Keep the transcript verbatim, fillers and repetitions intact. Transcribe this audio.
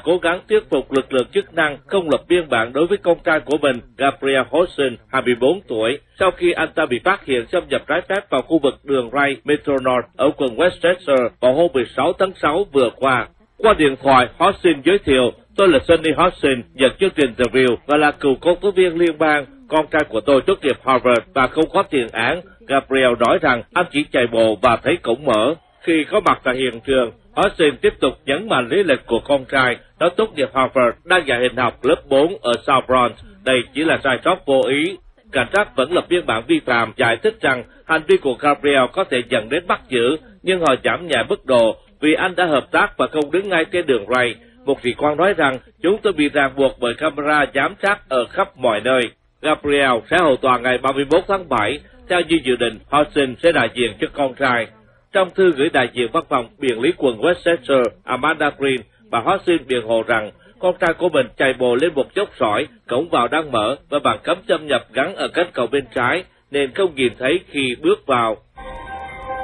cố gắng thuyết phục lực lượng chức năng không lập biên bản đối với con trai của mình, Gabriel Hossin, hai mươi bốn tuổi, sau khi anh ta bị phát hiện xâm nhập trái phép vào khu vực đường ray Metro North ở quận Westchester vào hôm mười sáu tháng sáu vừa qua. Qua điện thoại, Hossin giới thiệu, tôi là Sonny Hossin, nhận chương trình The View và là cựu công tố viên liên bang. Con trai của tôi tốt nghiệp Harvard và không có tiền án. Gabriel nói rằng anh chỉ chạy bộ và thấy cổng mở. Khi có mặt tại hiện trường, Hossin tiếp tục nhấn mạnh lý lịch của con trai. Nó tốt nghiệp Harvard, đang dạy hình học lớp bốn ở South Bronx. Đây chỉ là sai sót vô ý. Cảnh sát vẫn lập biên bản vi phạm, giải thích rằng hành vi của Gabriel có thể dẫn đến bắt giữ, nhưng họ giảm nhẹ mức độ vì anh đã hợp tác và không đứng ngay trên đường ray. Một sĩ quan nói rằng chúng tôi bị ràng buộc bởi camera giám sát ở khắp mọi nơi. Gabriel sẽ hầu tòa ngày ba mươi mốt tháng bảy. Theo như dự định, Hossin sẽ đại diện cho con trai. Trong thư gửi đại diện văn phòng biện lý quận Westchester, Amanda Green, bà Hossin biện hộ rằng con trai của mình chạy bộ lên một dốc sỏi, cổng vào đang mở và bảng cấm xâm nhập gắn ở cánh cầu bên trái, nên không nhìn thấy khi bước vào.